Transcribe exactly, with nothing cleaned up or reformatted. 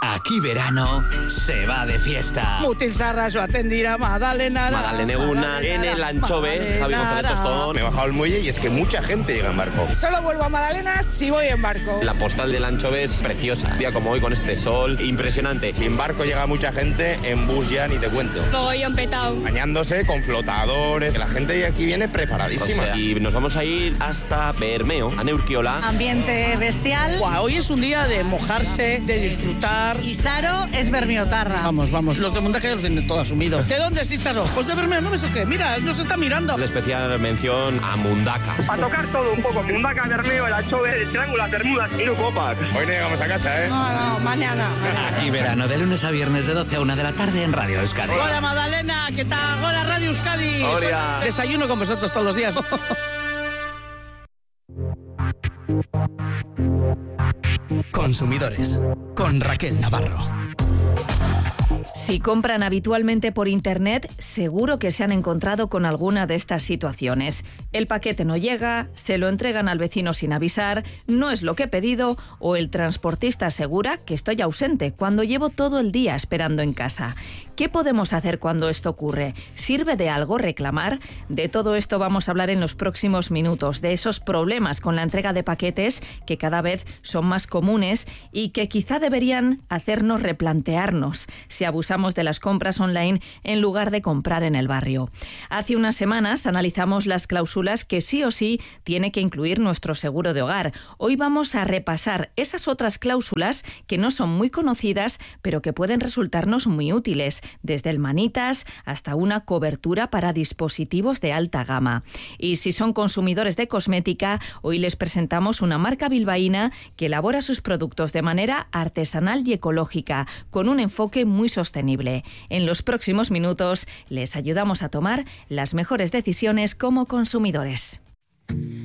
Aquí verano se va de fiesta. Mutil Sarraso atendira Madalena. Madalena Eguna, en el Anchove, Javi González Tostón. Me he bajado el muelle y es que mucha gente llega en barco. Solo vuelvo a Magdalena si voy en barco. La postal del Anchove es preciosa. Un día como hoy con este sol, impresionante. Si en barco llega mucha gente, en bus ya ni te cuento. Mogollón petado. Bañándose con flotadores, que la gente de aquí viene preparadísima. O sea, y nos vamos a ir hasta Bermeo, a Neurquiola. Ambiente bestial. Buah, hoy es un día de mojarse, de disfrutar. Y Saro es bermiotarra. Vamos, vamos, los de montaje los tienen todo asumido. ¿De dónde es Saro? Pues de Bermeo, ¿no ves o qué? Mira, nos está mirando. De especial mención a Mundaka. Para tocar todo un poco, Mundaka, Bermeo, el Anchove, el Triángulo, las Bermudas y no copas. Hoy no llegamos a casa, ¿eh? No, no, mañana. Aquí verano, de lunes a viernes de doce a una de la tarde en Radio Euskadi. Hola Magdalena, ¿qué tal? Hola Radio Euskadi. Hola. Desayuno con vosotros todos los días. Consumidores, con Raquel Navarro. Si compran habitualmente por Internet, seguro que se han encontrado con alguna de estas situaciones. El paquete no llega, se lo entregan al vecino sin avisar, no es lo que he pedido, o el transportista asegura que estoy ausente cuando llevo todo el día esperando en casa. ¿Qué podemos hacer cuando esto ocurre? ¿Sirve de algo reclamar? De todo esto vamos a hablar en los próximos minutos, de esos problemas con la entrega de paquetes que cada vez son más comunes y que quizá deberían hacernos replantearnos si abusamos de las compras online en lugar de comprar en el barrio. Hace unas semanas analizamos las cláusulas que sí o sí tiene que incluir nuestro seguro de hogar. Hoy vamos a repasar esas otras cláusulas que no son muy conocidas, pero que pueden resultarnos muy útiles, desde el manitas hasta una cobertura para dispositivos de alta gama. Y si son consumidores de cosmética, hoy les presentamos una marca bilbaína que elabora sus productos de manera artesanal y ecológica, con un enfoque muy sostenible. En los próximos minutos les ayudamos a tomar las mejores decisiones como consumidores.